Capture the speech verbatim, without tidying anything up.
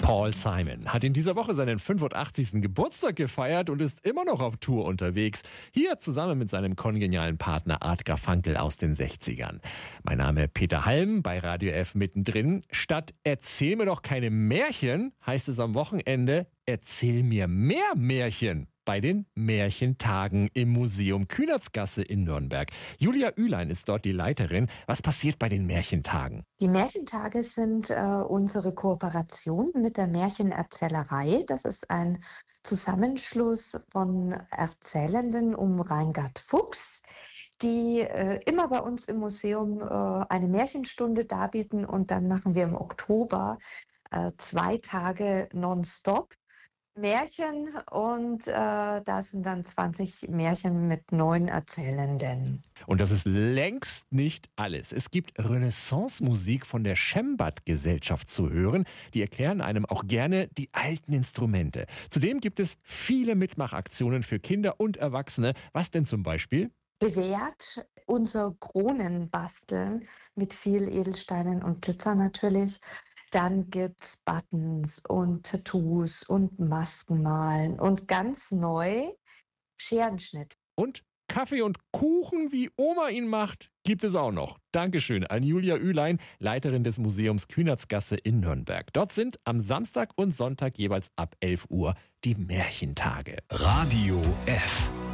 Paul Simon hat in dieser Woche seinen fünfundachtzigsten Geburtstag gefeiert und ist immer noch auf Tour unterwegs. Hier zusammen mit seinem kongenialen Partner Art Garfunkel aus den sechzigern. Mein Name Peter Halm, bei Radio F mittendrin. Statt "Erzähl mir doch keine Märchen" heißt es am Wochenende "Erzähl mir mehr Märchen" bei den Märchentagen im Museum Kühnertsgasse in Nürnberg. Julia Ülein ist dort die Leiterin. Was passiert bei den Märchentagen? Die Märchentage sind äh, unsere Kooperation mit der Märchenerzählerei. Das ist ein Zusammenschluss von Erzählenden um Reingard Fuchs, die äh, immer bei uns im Museum äh, eine Märchenstunde darbieten, und dann machen wir im Oktober äh, zwei Tage nonstop Märchen, und äh, da sind dann zwanzig Märchen mit neun Erzählenden. Und das ist längst nicht alles. Es gibt Renaissance-Musik von der Schembad-Gesellschaft zu hören. Die erklären einem auch gerne die alten Instrumente. Zudem gibt es viele Mitmachaktionen für Kinder und Erwachsene. Was denn zum Beispiel? Bewährt unser Kronenbasteln mit viel Edelsteinen und Glitzer natürlich. Dann gibt's Buttons und Tattoos und Maskenmalen und ganz neu Scherenschnitt. Und Kaffee und Kuchen, wie Oma ihn macht, gibt es auch noch. Dankeschön an Julia Ülein, Leiterin des Museums Kühnertsgasse in Nürnberg. Dort sind am Samstag und Sonntag jeweils ab elf Uhr die Märchentage. Radio F.